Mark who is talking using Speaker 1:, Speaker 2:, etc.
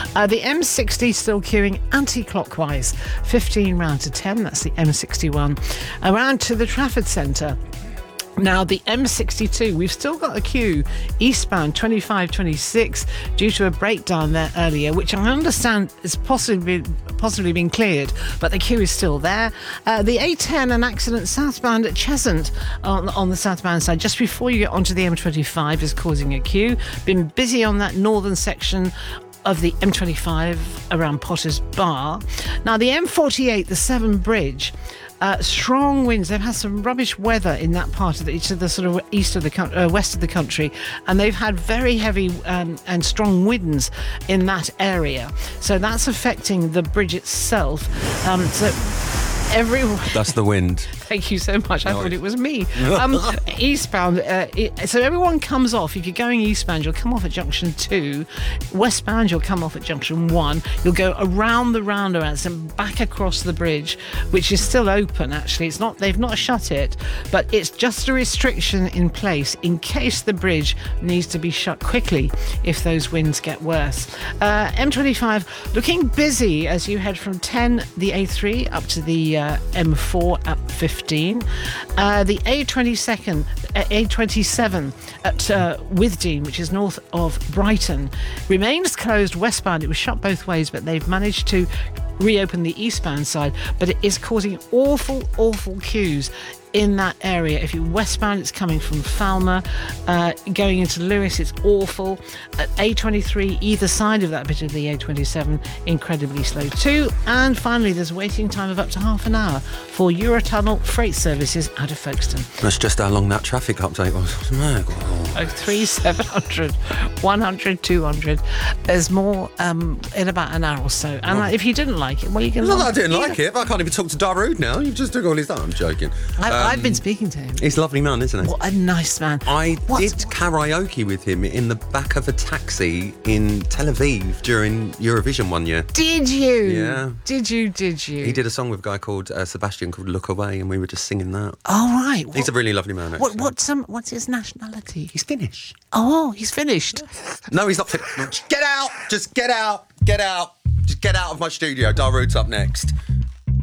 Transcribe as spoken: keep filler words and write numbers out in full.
Speaker 1: Uh, the M sixty still queuing anti-clockwise, fifteen round to ten. That's the M sixty-one. Around to the Trafford Centre. Now, the M sixty-two, we've still got a queue eastbound twenty-five twenty-six due to a breakdown there earlier, which I understand is possibly possibly been cleared, but the queue is still there. Uh, the A ten, an accident southbound at Cheshunt on, on the southbound side, just before you get onto the M twenty-five, is causing a queue. Been busy on that northern section of the M twenty-five around Potter's Bar. Now, the M forty-eight, the Severn Bridge, Uh, strong winds. They've had some rubbish weather in that part of the, to the sort of east of the country, uh, west of the country, and they've had very heavy um, and strong winds in that area. So that's affecting the bridge itself. Um, so everyone.
Speaker 2: That's the wind.
Speaker 1: Thank you so much. I
Speaker 2: No.
Speaker 1: thought it was me. Um, eastbound. Uh, it, so everyone comes off. If you're going eastbound, you'll come off at junction two. Westbound, you'll come off at junction one. You'll go around the roundabouts and back across the bridge, which is still open. Actually, it's not. They've not shut it, but it's just a restriction in place in case the bridge needs to be shut quickly if those winds get worse. Uh, M twenty-five looking busy as you head from ten, the A three, up to the uh, M four at fifteen. Uh, the A twenty-second, uh, A twenty-seven at uh, Withdean, which is north of Brighton, remains closed westbound. It was shut both ways, but they've managed to reopen the eastbound side, but it is causing awful, awful queues in that area. If you're westbound, it's coming from Falmer, uh, going into Lewis, it's awful. At A twenty-three, either side of that bit of the A twenty-seven, incredibly slow too. And finally, there's a waiting time of up to half an hour for Eurotunnel freight services out of Folkestone.
Speaker 2: That's just how long that traffic update was. My God.
Speaker 1: oh three seven hundred, one hundred, two hundred. There's more um, in about an hour or so. And
Speaker 2: Oh.
Speaker 1: uh, if you didn't like it, well, you can...
Speaker 2: It's not that I didn't
Speaker 1: Yeah.
Speaker 2: like it, but I can't even talk to Darude now. You've just took all his time. I'm joking.
Speaker 1: I,
Speaker 2: Um,
Speaker 1: I've been speaking to him.
Speaker 2: He's a lovely man, isn't he?
Speaker 1: What a nice man.
Speaker 2: I
Speaker 1: What-
Speaker 2: did karaoke with him in the back of a taxi in Tel Aviv during Eurovision one year.
Speaker 1: Did you?
Speaker 2: Yeah.
Speaker 1: Did you? Did you?
Speaker 2: He did a song with a guy called uh, Sebastian called Look Away, and we were just singing that.
Speaker 1: Oh, right.
Speaker 2: He's a
Speaker 1: What,
Speaker 2: really lovely man, actually.
Speaker 1: what, what's, um, what's his nationality?
Speaker 2: He's Finnish.
Speaker 1: Oh, he's finished.
Speaker 2: No, he's not Finnish. Get out! Just get out! Get out! Just get out of my studio. Darude's up next.